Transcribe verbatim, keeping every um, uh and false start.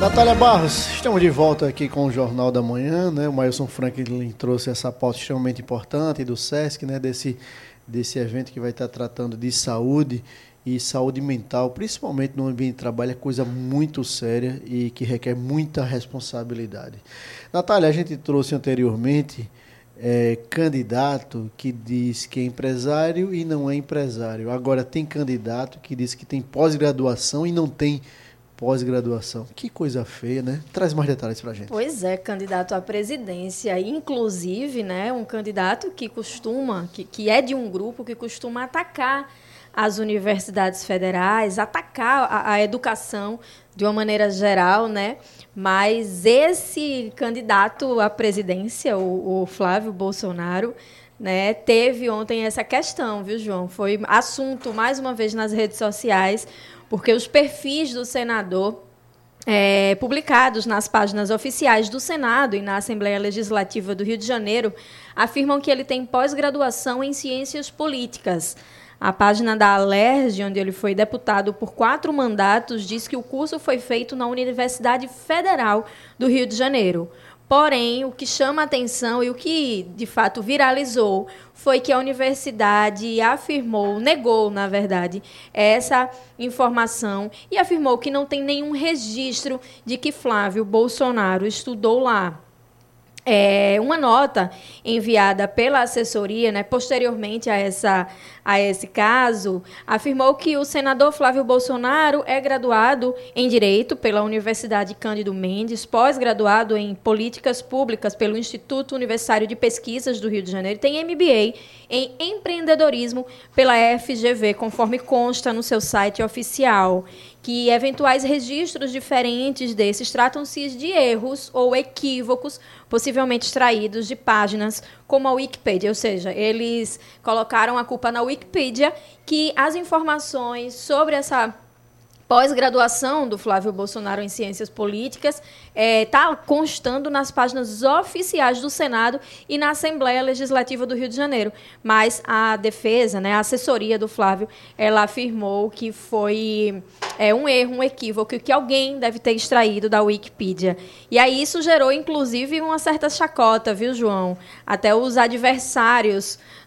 Natália Barros, estamos de volta aqui com o Jornal da Manhã, né? O Mailson Franklin trouxe essa pauta extremamente importante do SESC, né? Desse, desse evento que vai estar tratando de saúde e saúde mental, principalmente no ambiente de trabalho, é coisa muito séria e que requer muita responsabilidade. Natália, a gente trouxe anteriormente é, candidato que diz que é empresário e não é empresário. Agora tem candidato que diz que tem pós-graduação e não tem pós-graduação. Que coisa feia, né? Traz mais detalhes pra gente. Pois é, candidato à presidência, inclusive, né, um candidato que costuma, que, que é de um grupo que costuma atacar as universidades federais, atacar a, a educação de uma maneira geral, né? Mas esse candidato à presidência, o, o Flávio Bolsonaro, né, teve ontem essa questão, viu, João? Foi assunto, mais uma vez, nas redes sociais, porque os perfis do senador, é, publicados nas páginas oficiais do Senado e na Assembleia Legislativa do Rio de Janeiro, afirmam que ele tem pós-graduação em ciências políticas. A página da Alerj, onde ele foi deputado por quatro mandatos, diz que o curso foi feito na Universidade Federal do Rio de Janeiro. Porém, o que chama a atenção e o que, de fato, viralizou foi que a universidade afirmou, negou, na verdade, essa informação e afirmou que não tem nenhum registro de que Flávio Bolsonaro estudou lá. É, uma nota enviada pela assessoria, né, posteriormente a, essa, a esse caso, afirmou que o senador Flávio Bolsonaro é graduado em Direito pela Universidade Cândido Mendes, pós-graduado em Políticas Públicas pelo Instituto Universitário de Pesquisas do Rio de Janeiro, tem M B A em Empreendedorismo pela F G V, conforme consta no seu site oficial, que eventuais registros diferentes desses tratam-se de erros ou equívocos possivelmente extraídos de páginas como a Wikipedia, ou seja, eles colocaram a culpa na Wikipedia que as informações sobre essa pós-graduação do Flávio Bolsonaro em Ciências Políticas está é, constando nas páginas oficiais do Senado e na Assembleia Legislativa do Rio de Janeiro. Mas a defesa, né, a assessoria do Flávio, ela afirmou que foi é, um erro, um equívoco, que alguém deve ter extraído da Wikipedia. E aí isso gerou, inclusive, uma certa chacota, viu, João? Até os adversários